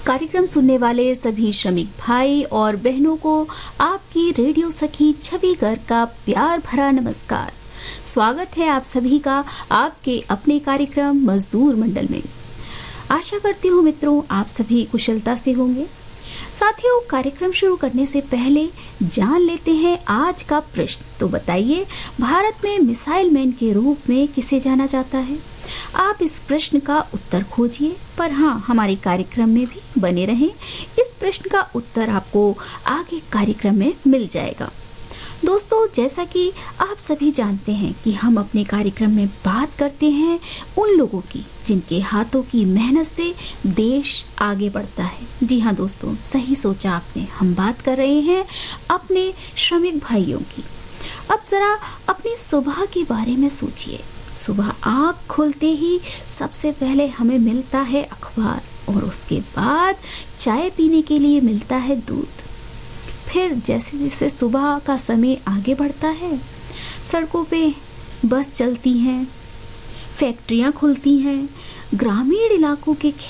कार्यक्रम सुनने वाले सभी श्रमिक भाई और बहनों को आपकी रेडियो सखी छवि गर्ग का प्यार भरा नमस्कार। स्वागत है आप सभी का आपके अपने कार्यक्रम मजदूर मंडल में। आशा करती हूँ मित्रों आप सभी कुशलता से होंगे। साथियों, कार्यक्रम शुरू करने से पहले जान लेते हैं आज का प्रश्न। तो बताइए, भारत में मिसाइल मैन के रूप में किसे जाना जाता है? आप इस प्रश्न का उत्तर खोजिए, पर हाँ, हमारे कार्यक्रम में भी बने रहें। इस प्रश्न का उत्तर आपको आगे कार्यक्रम में मिल जाएगा। दोस्तों, जैसा कि आप सभी जानते हैं कि हम अपने कार्यक्रम में बात करते हैं उन लोगों की जिनके हाथों की मेहनत से देश आगे बढ़ता है। जी हाँ दोस्तों, सही सोचा आपने, हम बात कर रहे हैं अपने श्रमिक भाइयों की। अब जरा अपनी सुबह के बारे में सोचिए। सुबह आँख खुलते ही सबसे पहले हमें मिलता है अखबार और उसके बाद चाय पीने के लिए मिलता है दूध। फिर जैसे जैसे सुबह का समय आगे बढ़ता है, सड़कों पे बस चलती हैं, फैक्ट्रियां खुलती हैं, ग्रामीण इलाकों के